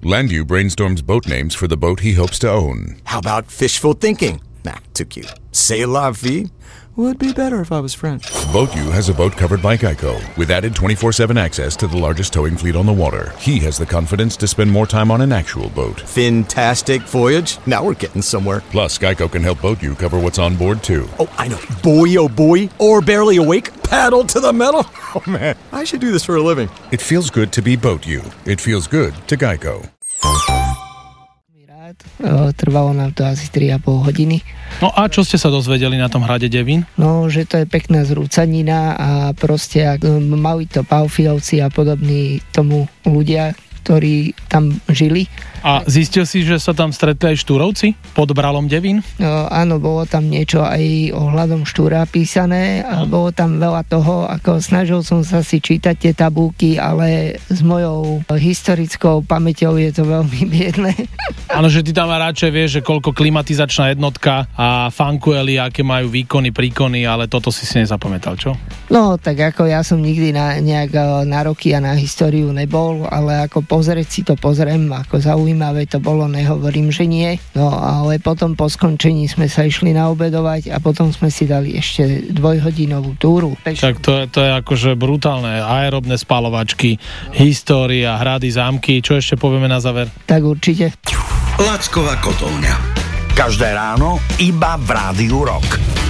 Landu brainstorms boat names for the boat he hopes to own. How about fishful thinking? Nah, too cute. C'est la vie? Would be better if I was French. BoatU has a boat covered by Geico with added 24/7 access to the largest towing fleet on the water. He has the confidence to spend more time on an actual boat. Fantastic voyage. Now we're getting somewhere. Plus, Geico can help BoatU cover what's on board too. Oh, I know. Boy, oh boy. Or barely awake. Paddle to the metal. Oh man, I should do this for a living. It feels good to be BoatU. It feels good to Geico. Trvalo nám to asi 3,5 hodiny. No a čo ste sa dozvedeli na tom hrade Devín? No, že to je pekná zrúcanina a proste mali to Pálfiovci a podobní tomu ľudia, ktorí tam žili. A zistil si, že sa tam stretli aj Štúrovci pod Bralom Devín? Áno, bolo tam niečo aj ohľadom Štúra písané a bolo tam veľa toho, ako snažil som sa si čítať tie tabulky, ale s mojou historickou pamäťou je to veľmi biedné. Áno, že ty tam radšej vieš, že koľko klimatizačná jednotka a fankuely, aké majú výkony, príkony, ale toto si nezapamätal, čo? No, tak ako ja som nikdy nejak na roky a na históriu nebol, ale ako pozrieť si to pozriem, ako zaujímavé to bolo, nehovorím, že nie. No, ale potom po skončení sme sa išli naobedovať a potom sme si dali ešte 2-hodinovú túru. Tak to je akože brutálne. Aerobné spalovačky, história, hrady, zámky. Čo ešte povieme na záver? Tak určite. Lacková kotolňa. Každé ráno iba v Rádiu Rock.